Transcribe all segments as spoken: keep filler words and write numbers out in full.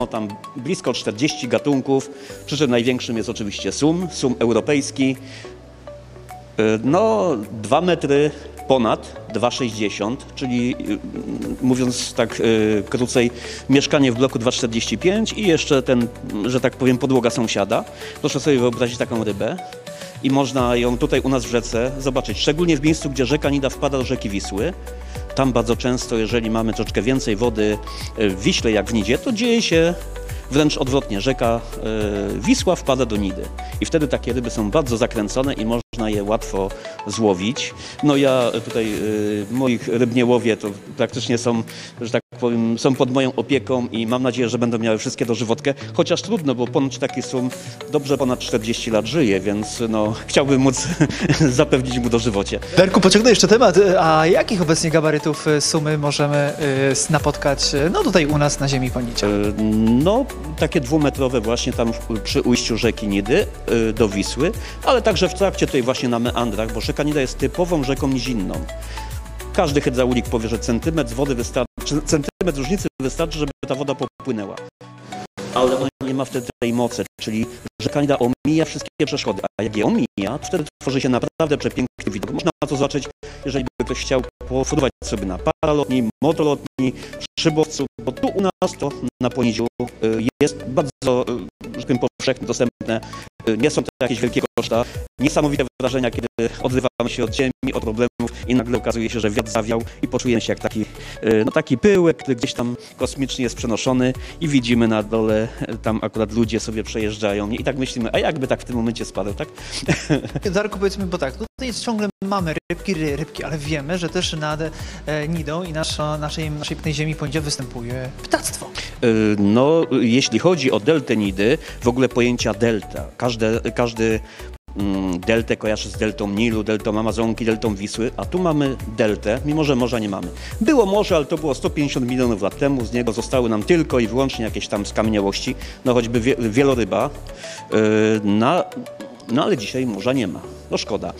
tam blisko czterdzieści gatunków, przy czym największym jest oczywiście sum, sum europejski. No, dwa metry ponad, dwa sześćdziesiąt, czyli mówiąc tak krócej, mieszkanie w bloku dwa czterdzieści pięć i jeszcze ten, że tak powiem, podłoga sąsiada. Proszę sobie wyobrazić taką rybę i można ją tutaj u nas w rzece zobaczyć, szczególnie w miejscu, gdzie rzeka Nida wpada do rzeki Wisły. Tam bardzo często, jeżeli mamy troszeczkę więcej wody w Wiśle jak w Nidzie, to dzieje się wręcz odwrotnie. Rzeka Wisła wpada do Nidy i wtedy takie ryby są bardzo zakręcone i można je łatwo złowić. No ja tutaj moich ryb nie łowię, to praktycznie są, że tak powiem, są pod moją opieką i mam nadzieję, że będą miały wszystkie dożywotkę, chociaż trudno, bo ponoć taki sum dobrze ponad czterdzieści lat żyje, więc no, chciałbym móc zapewnić mu dożywocie. Darku, pociągnę jeszcze temat, a jakich obecnie gabarytów sumy możemy napotkać no tutaj u nas na ziemi Ponicia? No, takie dwumetrowe właśnie tam przy ujściu rzeki Nidy do Wisły, ale także w trakcie tutaj właśnie na meandrach, bo rzeka Nida jest typową rzeką nizinną. Każdy hydraulik powie, że centymetr z wody wystarczy, centymetr różnicy wystarczy, żeby ta woda popłynęła. Ale ona nie ma wtedy tej mocy, czyli rzeka Nida omija wszystkie przeszkody, a jak je omija, to wtedy tworzy się naprawdę przepiękny widok. Można to zobaczyć, jeżeli by ktoś chciał pofruwać sobie na paralotni, motorlotni, szybowcu, bo tu u nas to na Poniciu jest bardzo, że powiem, powszechnie dostępne. Nie są to jakieś wielkie koszta. Niesamowite wrażenia, kiedy odrywamy się od ziemi, od problemów i nagle okazuje się, że wiatr zawiał i poczujemy się jak taki, no taki pyłek, który gdzieś tam kosmicznie jest przenoszony i widzimy na dole, tam akurat ludzie sobie przejeżdżają i tak myślimy, a jakby tak w tym momencie spadł, tak? Darku, powiedzmy, bo tak, tutaj jest ciągle mamy rybki, rybki, ale wiemy, że też nad Nidą i nasza, naszej, naszej pięknej ziemi Ponicia występuje ptactwo. No, jeśli chodzi o deltę Nidy, w ogóle pojęcia delta, każdy, każdy deltę kojarzy z deltą Nilu, deltą Amazonki, deltą Wisły, a tu mamy deltę, mimo że morza nie mamy. Było morze, ale to było sto pięćdziesiąt milionów lat temu, z niego zostały nam tylko i wyłącznie jakieś tam skamieniałości, no choćby wie, wieloryba, no, no ale dzisiaj morza nie ma, no szkoda.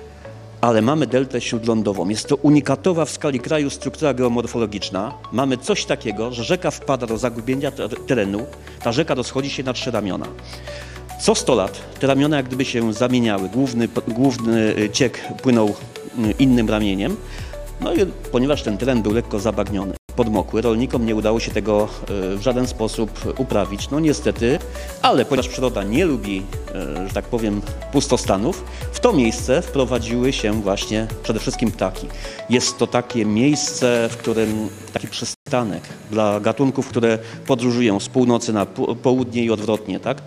Ale mamy deltę śródlądową. Jest to unikatowa w skali kraju struktura geomorfologiczna. Mamy coś takiego, że rzeka wpada do zagubienia terenu, ta rzeka rozchodzi się na trzy ramiona. Co sto lat te ramiona jak gdyby się zamieniały, główny, główny ciek płynął innym ramieniem, no i ponieważ ten teren był lekko zabagniony, podmokły, rolnikom nie udało się tego w żaden sposób uprawić, no niestety, ale ponieważ przyroda nie lubi, że tak powiem, pustostanów, w to miejsce wprowadziły się właśnie przede wszystkim ptaki. Jest to takie miejsce, w którym taki przystanek dla gatunków, które podróżują z północy na południe i odwrotnie, tak?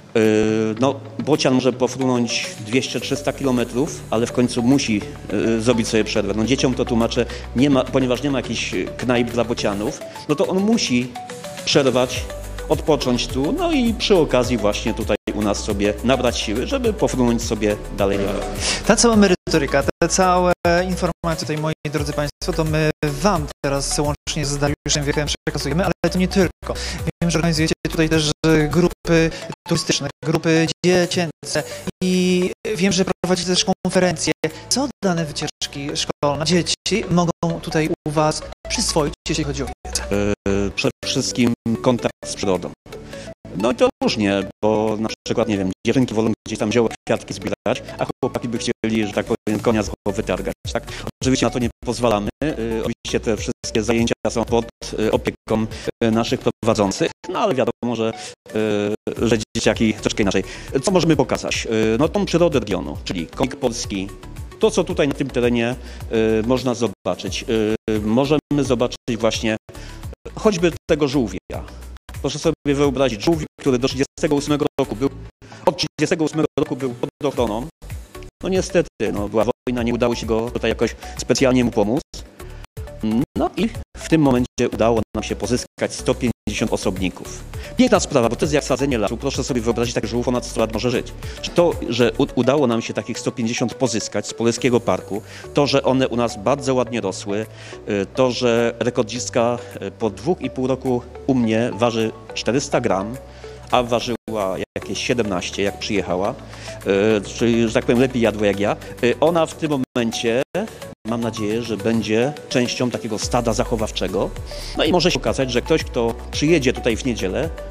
No, bocian może pofrunąć dwieście trzysta kilometrów, ale w końcu musi zrobić sobie przerwę. No, dzieciom to tłumaczę, nie ma, ponieważ nie ma jakichś knajp dla bocianów, no to on musi przerwać, odpocząć tu, no i przy okazji właśnie tutaj u nas sobie nabrać siły, żeby pofrunąć sobie dalej. Ta cała merytoryka, te całe informacje tutaj, moi drodzy Państwo, to my Wam teraz łącznie z Dariuszem Wiechem przekazujemy, ale to nie tylko. Wiem, że organizujecie tutaj też grupy turystyczne, grupy dziecięce i wiem, że prowadzicie też konferencje. Co dane wycieczki szkolne dzieci mogą tutaj u Was przyswoić, jeśli chodzi o wiedzę? Przede wszystkim kontakt z przyrodą. No i to różnie, bo na przykład, nie wiem, dziewczynki wolą gdzieś tam zioła, kwiatki zbierać, a chłopaki by chcieli, że tak powiem, konia z głowy wytargać, tak? Oczywiście na to nie pozwalamy. Oczywiście te wszystkie zajęcia są pod opieką naszych prowadzących, no ale wiadomo, że, że dzieciaki troszkę inaczej. Co możemy pokazać? No tą przyrodę regionu, czyli konik polski. To, co tutaj na tym terenie y, można zobaczyć. Y, możemy zobaczyć właśnie choćby tego żółwia. Proszę sobie wyobrazić, żółwik, który do trzydziestego ósmego roku był, od trzydziestego ósmego roku był pod ochroną. No niestety, no, była wojna, nie udało się go tutaj jakoś specjalnie mu pomóc. No i w tym momencie udało nam się pozyskać sto pięćdziesiąt osobników. Piękna sprawa, bo to jest jak sadzenie lasu. Proszę sobie wyobrazić, tak żółw ponad sto lat może żyć. To, że udało nam się takich sto pięćdziesiąt pozyskać z Poleskiego Parku, to, że one u nas bardzo ładnie rosły, to, że rekordzistka po dwóch i pół roku u mnie waży czterysta gram, a ważyła jakieś siedemnaście, jak przyjechała, czyli, że tak powiem, lepiej jadła jak ja. Ona w tym momencie mam nadzieję, że będzie częścią takiego stada zachowawczego. No i może się okazać, że ktoś, kto przyjedzie tutaj w niedzielę,